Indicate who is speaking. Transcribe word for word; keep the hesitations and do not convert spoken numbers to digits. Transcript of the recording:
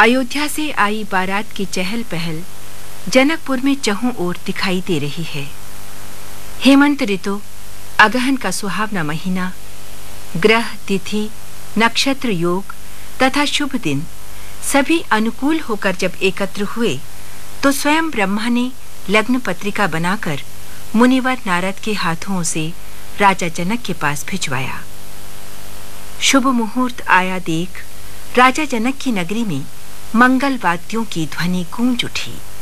Speaker 1: अयोध्या से आई बारात की चहल पहल जनकपुर में चहुं ओर दिखाई दे रही है। हेमंत ऋतु, अगहन का सुहावना महीना, ग्रह, तिथि, नक्षत्र, योग तथा शुभ दिन सभी अनुकूल होकर जब एकत्र हुए तो स्वयं ब्रह्मा ने लग्न पत्रिका बनाकर मुनिवर नारद के हाथों से राजा जनक के पास भिजवाया। शुभ मुहूर्त आया देख राजा जनक की नगरी में मंगल वाद्यों की ध्वनि गूंज उठी।